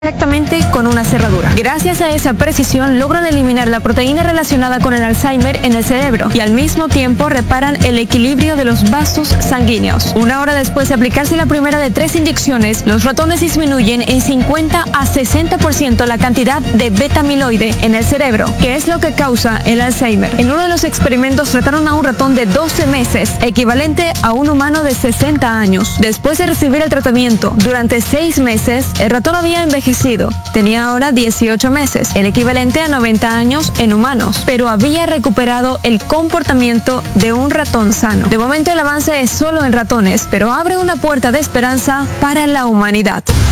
exactamente con una cerradura. Gracias a esa precisión logran eliminar la proteína relacionada con el Alzheimer en el cerebro y al mismo tiempo reparan el equilibrio de los vasos sanguíneos. Una hora después de aplicarse la primera de 3 inyecciones, los ratones disminuyen en 50 a 60% la cantidad de beta-amiloide en el cerebro, que es lo que causa el Alzheimer. En uno de los experimentos trataron a un ratón de 12 meses, equivalente a un humano de 60 años. Después de recibir el tratamiento durante 6 meses, el ratón había envejecido. Tenía ahora 18 meses, el equivalente a 90 años en humanos, pero había recuperado el comportamiento de un ratón sano. De momento el avance es solo en ratones, pero abre una puerta de esperanza para la humanidad.